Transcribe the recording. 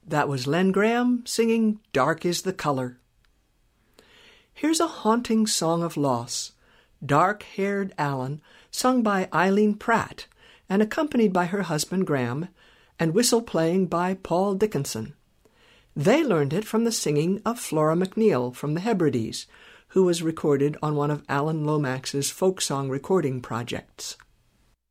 That was Len Graham singing Dark is the Color. Here's a haunting song of loss, Dark-Haired Alan, sung by Eileen Pratt and accompanied by her husband Graham, and whistle playing by Paul Dickinson. They learned it from the singing of Flora McNeil from the Hebrides, who was recorded on one of Alan Lomax's folk song recording projects.